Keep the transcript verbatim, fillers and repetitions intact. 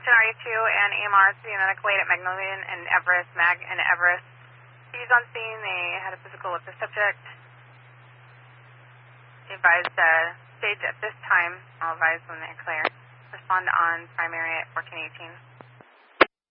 R E two and E M R to the medical aid at Magnolia and Everest, Mag and Everest. He's on scene. They had a physical with the subject. He advised uh, stage at this time. I'll advise when they're clear. Respond on primary at fourteen eighteen.